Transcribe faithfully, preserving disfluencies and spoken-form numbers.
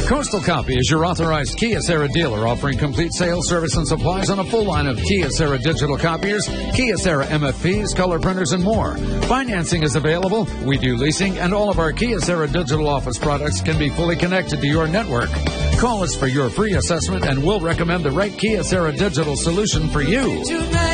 Coastal Copy is your authorized Kyocera dealer, offering complete sales, service, and supplies on a full line of Kyocera digital copiers, Kyocera M F Ps, color printers, and more. Financing is available. We do leasing, and all of our Kyocera digital office products can be fully connected to your network. Call us for your free assessment, and we'll recommend the right Kyocera digital solution for you.